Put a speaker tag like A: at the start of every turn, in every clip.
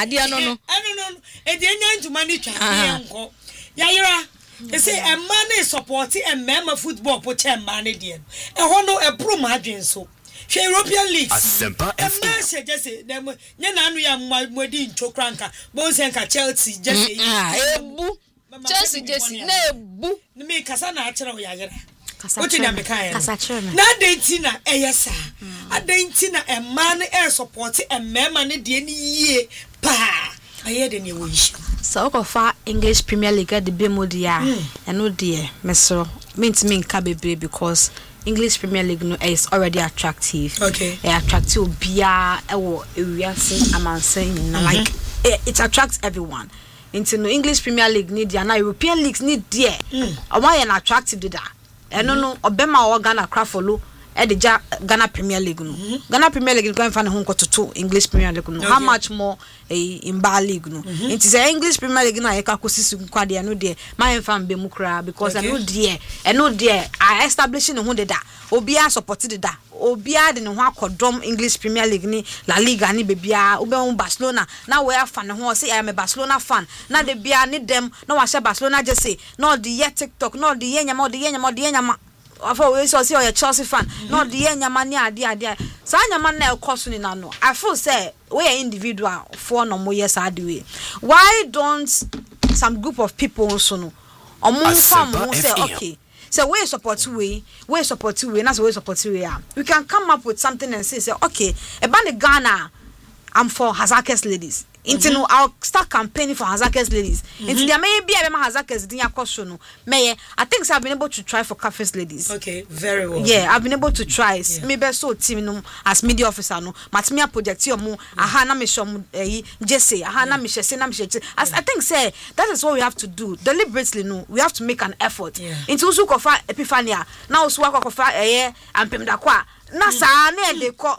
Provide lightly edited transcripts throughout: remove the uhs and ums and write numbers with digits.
A: Adia no.
B: E dey nya ntuma ni twa enko. Yayira they say a man is supporting a member football for 10 man again. A hono a pro margin so. She European leagues. A man said just say them Yananu Yamadi Chokranka, Bonsenka Chelsea, Jesse.
A: Chelsea Jesse Nebu.
B: Me Casana Yagara. What in America? Not dating a yes, a dating a man air supporting a member ye pa. I hear the new wish.
C: So far English Premier League at the Bemodia and no dear Meso means me Kabe because English Premier League no is already attractive.
B: Okay.
C: Attractive bia I'm saying like it attracts everyone. Into no English Premier League need ya na European leagues need dear. Why an attractive did that? And no Obema or Ghana craft follow at the Ghana Premier League. Ghana Premier League going find home to 2 English Premier League. Okay. How much more in Bar League? No, it is a English Premier League. Na ekakusi kwadi no dear. My fan be mukra because I know dear. I know dear. I establishing who did that. Obia supported that. Obia de no akodom English Premier League ni La Liga ni bebia. Ube Barcelona. Now we are fan. Who say I am a Barcelona fan. Now the bia need them. No I say Barcelona just say no the year TikTok. No the year nyama. We so see a Chelsea fan. No the nyama ni ade. Sa nyama na ekoso ni na no. I feel say we are individual for no more years way. Why don't some group of people also no? Omo say okay. So we support we and that's we support we. We can come up with something and say okay, about Ghana I'm for Hazakes ladies. Into I'll start campaigning for Hazakes ladies. Into there may be a Hazakes dinya kosono. May I think I've been able to try for Cafes ladies.
B: Okay, very well.
C: Yeah, I've been able to try. Maybe so team no as media officer no. Matmia project yo mo aha na me shom Jesse aha na me shese na me shese. As I think say that is what we have to do. Deliberately no. We have to make an effort. Into usu kofa Epiphania. Now usu kofa ampem da kwa. Na sa na de ko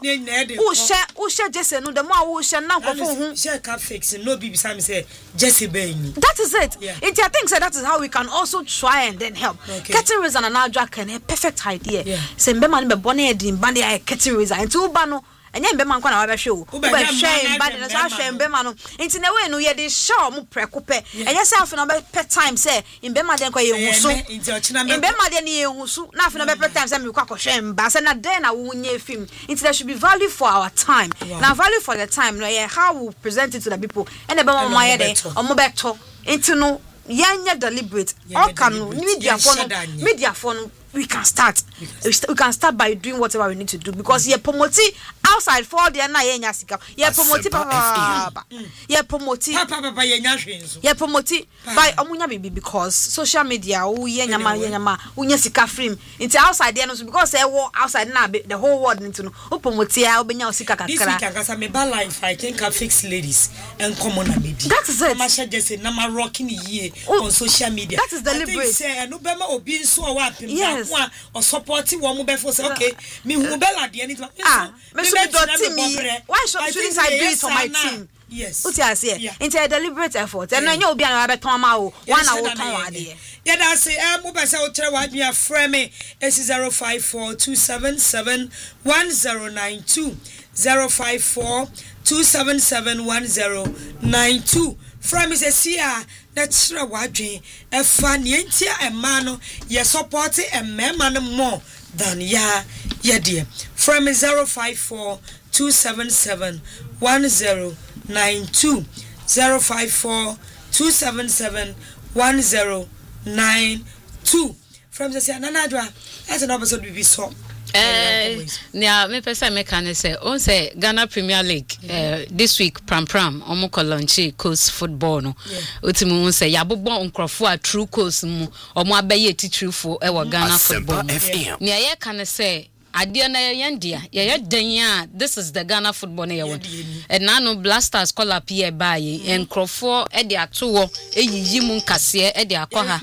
C: wo she Jesse no the more wo she na kofo hu
B: she can fix no be beside say Jesse Benny.
C: That is it. I think so that is how we can also try and then help. Getting reason and now Jack can a perfect idea. Say mbema ni be bone edin bande ya getting reason into uba no enye mbema nkwa na wa show ube share bande na so share mbema no into na we no ye dey show mu prekope enye say afi na be per time say mbema den kwa ye husu mbema den ye husu na afi na be per time say me kwa share mba say na den na wo nye film into there should be value for our time. Now value for the time no how we present it to the people and the bema mo ye dey omo beto into no yenya deliberate all can media phone we can start by doing whatever we need to do because ye promote outside for the na yenya sika ye promote papa ye promote
B: papa yenya hwenso
C: ye promote by omunya bibi because social media wo yenya ma unya sika frame into outside there no because say wo outside na the whole world into no o promote ya obenya sika kakra
B: this week akasa me ba life I think I fix ladies and common media
C: that is it
B: ma share just na ma rocking ye on social media
C: that is deliberate
B: say no be ma obi nso o wa pim or supporting one mobile for say okay me who bella de anything
C: why shouldn't I do it for my team?
B: Yes.
C: What you say? Into a deliberate effort. And then you be an beton ma o. One hour ton ade.
B: Yeah, that's say mobile say o tell what me a frame is 05427711092 05427711092 frame is a sia that's wadwe e fa ne ntia e ma no ye support e mema no more than ya dear from 05427711092 05427711092 from the Nanadra as an episode we saw
A: me person me can say on say Ghana Premier League this week pram omo ko launch coast football no otimu say yabobo nkrofo a true coast mu omo abaye titrifo e wo Ghana football ne ye can say ade na yendia ye dan a this is the Ghana football na ye won and now no blasters call up here by nkrofo e de atowo eyiyi mu nkase e de akwa ha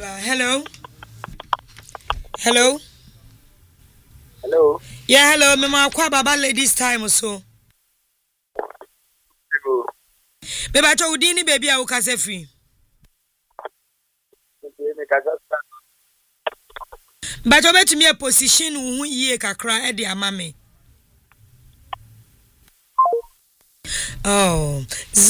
B: hello
D: Hello.
B: Yeah, hello, Mama Kwa Baba ladies time so.
D: Hello.
B: Beba cho udini baby a ukase free. But you bet me a position who ye kakra e de amame. Oh.